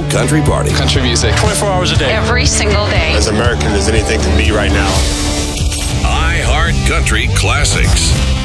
country party. Country music. 24 hours a day. Every single day. As American as anything can be right now. iHeart Country Classics.